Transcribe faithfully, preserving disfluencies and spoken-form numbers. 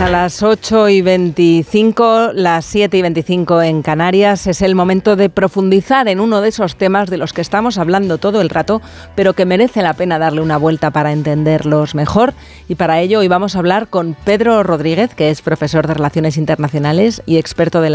a las ocho y veinticinco, las siete y veinticinco en Canarias. Es el momento de profundizar en uno de esos temas de los que estamos hablando todo el rato, pero que merece la pena darle una vuelta para entenderlos mejor. Y para ello hoy vamos a hablar con Pedro Rodríguez, que es profesor de Relaciones Internacionales y experto de la